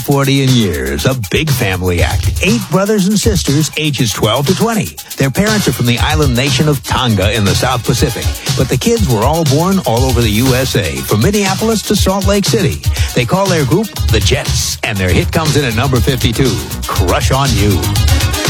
40 in years, a big family act. 8 brothers and sisters, ages 12 to 20. Their parents are from the island nation of Tonga in the South Pacific, but the kids were all born all over the USA, from Minneapolis to Salt Lake City. They call their group the Jets, and their hit comes in at number 52, Crush on You.